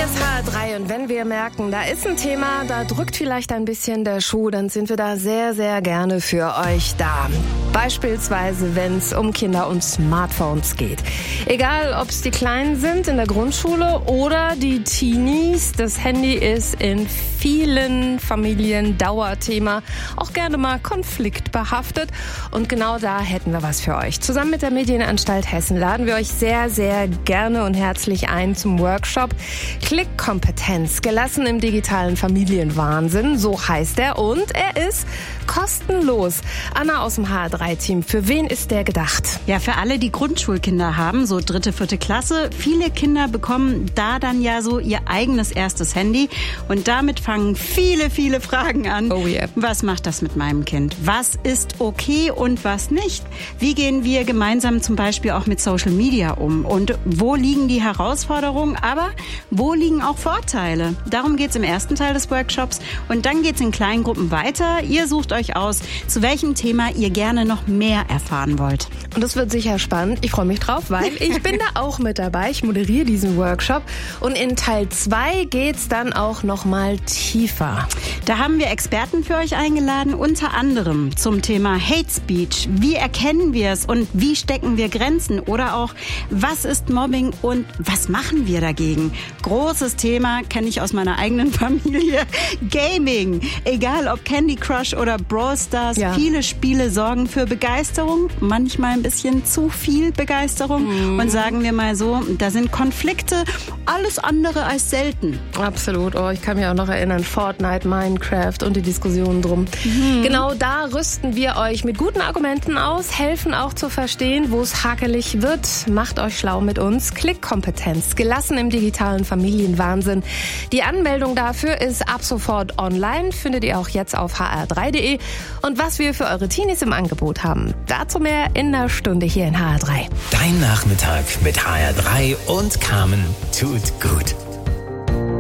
Hier ist HR3 und wenn wir merken, da ist ein Thema, da drückt vielleicht ein bisschen der Schuh, dann sind wir da sehr, sehr gerne für euch da. Beispielsweise, wenn es um Kinder und Smartphones geht. Egal, ob es die Kleinen sind in der Grundschule oder die Teenies. Das Handy ist in vielen Familien Dauerthema, auch gerne mal konfliktbehaftet. Und genau da hätten wir was für euch. Zusammen mit der Medienanstalt Hessen laden wir euch sehr, sehr gerne und herzlich ein zum Workshop Klickkompetenz, gelassen im digitalen Familienwahnsinn, so heißt er. Und er ist kostenlos. Anna aus dem HR3-Team, für wen ist der gedacht? Ja, für alle, die Grundschulkinder haben, so 3., 4. Klasse. Viele Kinder bekommen da dann ja so ihr eigenes erstes Handy. Und damit fangen viele, viele Fragen an. Oh yeah. Was macht das mit meinem Kind? Was ist okay und was nicht? Wie gehen wir gemeinsam zum Beispiel auch mit Social Media um? Und wo liegen die Herausforderungen? Aber wo liegen auch Vorteile? Darum geht's im ersten Teil des Workshops. Und dann geht's in kleinen Gruppen weiter. Ihr sucht euch aus, zu welchem Thema ihr gerne noch mehr erfahren wollt. Und das wird sicher spannend. Ich freue mich drauf, weil ich bin da auch mit dabei. Ich moderiere diesen Workshop. Und in Teil 2 geht's dann auch noch mal tiefer. Da haben wir Experten für euch eingeladen, unter anderem zum Thema Hate Speech. Wie erkennen wir es und wie stecken wir Grenzen? Oder auch, was ist Mobbing und was machen wir dagegen? Großes Thema, kenne ich aus meiner eigenen Familie. Gaming. Egal ob Candy Crush oder Brawl Stars. Ja. Viele Spiele sorgen für Begeisterung. Manchmal ein bisschen zu viel Begeisterung. Und sagen wir mal so, da sind Konflikte alles andere als selten. Absolut. Oh, ich kann mich auch noch erinnern, Fortnite, Minecraft und die Diskussionen drum. Genau da rüsten wir euch mit guten Argumenten aus, helfen auch zu verstehen, wo es hakelig wird. Macht euch schlau mit uns. Klickkompetenz, gelassen im digitalen Familienwahnsinn. Die Anmeldung dafür ist ab sofort online, findet ihr auch jetzt auf hr3.de. Und was wir für eure Teenies im Angebot haben, dazu mehr in einer Stunde hier in HR3. Dein Nachmittag mit HR3 und Carmen tut gut.